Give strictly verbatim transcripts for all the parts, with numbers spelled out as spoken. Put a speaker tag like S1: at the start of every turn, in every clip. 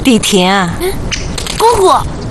S1: 丽婷啊，
S2: 姑姑，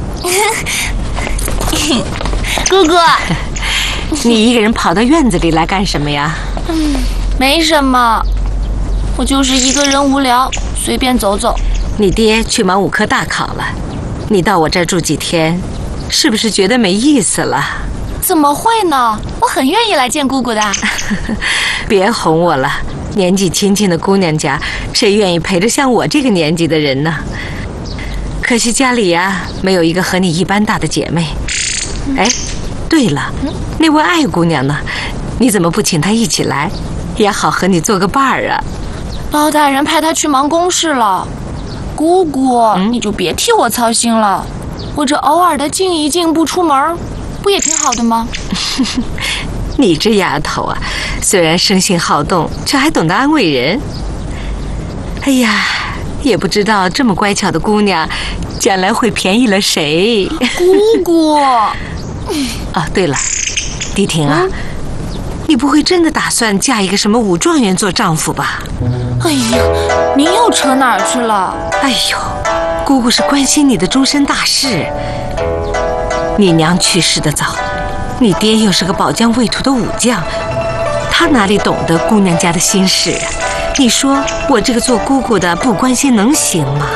S2: 姑姑，
S1: 你一个人跑到院子里来干什么呀？
S2: 嗯，没什么，我就是一个人无聊，随便走走。
S1: 你爹去忙五科大考了，你到我这儿住几天，是不是觉得没意思了？
S2: 怎么会呢？我很愿意来见姑姑的。
S1: 别哄我了，年纪轻轻的姑娘家，谁愿意陪着像我这个年纪的人呢？可惜家里呀、啊，没有一个和你一般大的姐妹。哎，对了，那位艾姑娘呢？你怎么不请她一起来，也好和你做个伴儿啊？
S2: 包大人派她去忙公事了。姑姑，嗯、你就别替我操心了，我这偶尔的静一静，不出门，不也挺好的吗？
S1: 你这丫头啊，虽然生性好动，却还懂得安慰人。哎呀，也不知道这么乖巧的姑娘，将来会便宜了谁？
S2: 姑姑。
S1: 哦，对了，迪婷啊，嗯、你不会真的打算嫁一个什么武状元做丈夫吧？
S2: 哎呀，您又扯哪儿去了？
S1: 哎呦，姑姑是关心你的终身大事。你娘去世的早，你爹又是个保江卫途的武将，他哪里懂得姑娘家的心事啊？你说我这个做姑姑的不关心能行吗？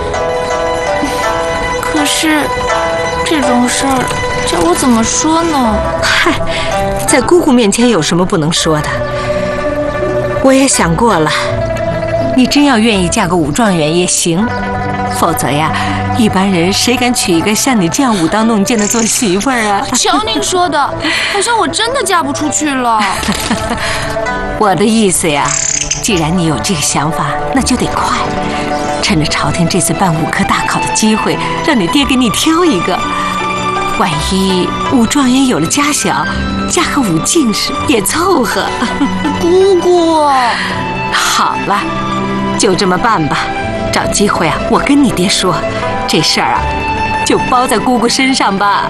S2: 可是这种事儿叫我怎么说呢？
S1: 嗨，在姑姑面前有什么不能说的？我也想过了，你真要愿意嫁个武状元也行，否则呀，一般人谁敢娶一个像你这样舞刀弄剑的做媳妇儿啊？
S2: 瞧您说的，好像我真的嫁不出去了。
S1: 我的意思呀，既然你有这个想法，那就得快，趁着朝廷这次办武科大考的机会，让你爹给你挑一个。万一武状元有了家小，嫁个武进士也凑合。
S2: 姑姑，
S1: 好了，就这么办吧。找机会啊，我跟你爹说，这事儿啊，就包在姑姑身上吧。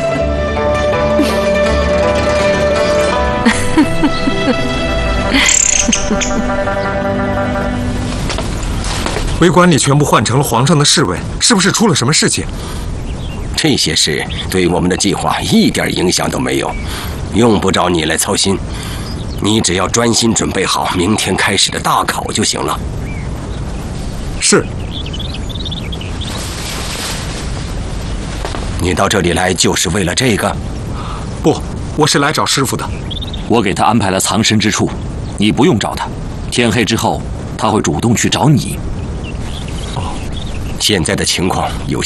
S3: 为官里全部换成了皇上的侍卫，是不是出了什么事情？
S4: 这些事对我们的计划一点影响都没有，用不着你来操心。你只要专心准备好明天开始的大考就行了。
S3: 是。
S4: 你到这里来就是为了这个？
S3: 不，我是来找师傅的。
S5: 我给他安排了藏身之处，你不用找他。天黑之后，他会主动去找你。
S4: 哦，现在的情况有